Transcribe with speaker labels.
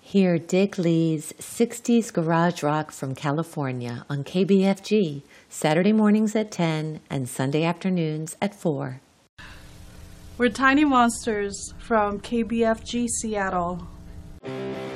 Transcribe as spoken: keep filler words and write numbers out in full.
Speaker 1: Hear Dick Lee's sixties Garage Rock from California on K B F G, Saturday mornings at ten and Sunday afternoons at four.
Speaker 2: We're Tiny Monsters from K B F G Seattle.